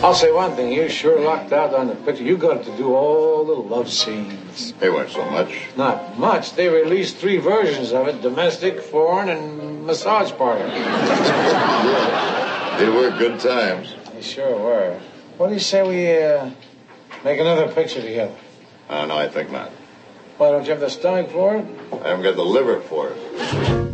I'll say one thing. You sure lucked out on the picture. You got to do all the love scenes. They weren't so much. Not much. They released 3 versions of it. Domestic, foreign, and massage parlor. They were good times. They sure were. What do you say we make another picture together? No, I think not. Why, don't you have the stomach for it? I haven't got the liver for it.